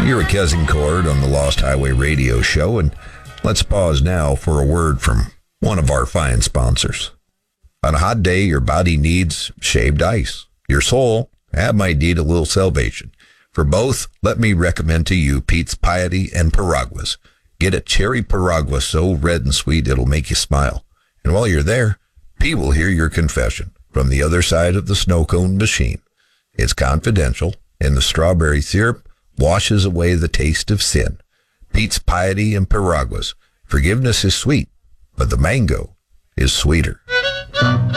You're with Cousin Cord on the Lost Highway Radio Show, and let's pause now for a word from one of our fine sponsors. On a hot day, your body needs shaved ice. Your soul might need a little salvation. For both, let me recommend to you Pete's Piety and Piraguas. Get a cherry Piragua so red and sweet it'll make you smile. And while you're there, Pete will hear your confession from the other side of the snow cone machine. It's confidential, and the strawberry syrup washes away the taste of sin. Pete's Piety and Piraguas. Forgiveness is sweet, but the mango is sweeter.